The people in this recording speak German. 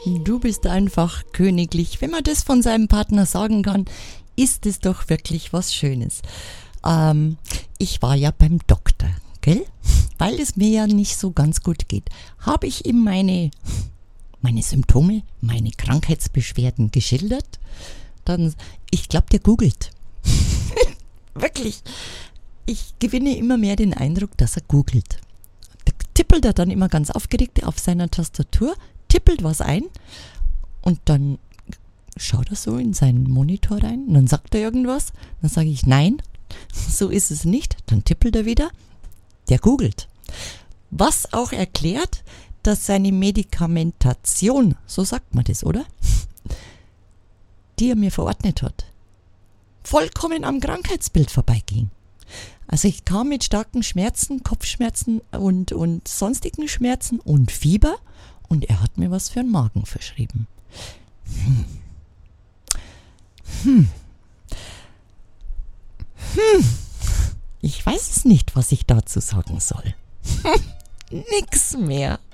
Du bist einfach königlich. Wenn man das von seinem Partner sagen kann, ist es doch wirklich was Schönes. Ich war ja beim Doktor, gell? Weil es mir ja nicht so ganz gut geht, habe ich ihm meine Symptome, meine Krankheitsbeschwerden geschildert. Dann, ich glaube, der googelt. Wirklich. Ich gewinne immer mehr den Eindruck, dass er googelt. Da tippelt er dann immer ganz aufgeregt auf seiner Tastatur, tippelt was ein und dann schaut er so in seinen Monitor rein und dann sagt er irgendwas. Dann sage ich, nein, so ist es nicht. Dann tippelt er wieder. Der googelt. Was auch erklärt, dass seine Medikamentation, so sagt man das, oder? Die er mir verordnet hat, vollkommen am Krankheitsbild vorbeiging. Also ich kam mit starken Schmerzen, Kopfschmerzen und sonstigen Schmerzen und Fieber und er hat mir was für einen Magen verschrieben. Ich weiß es nicht, was ich dazu sagen soll. Nix mehr.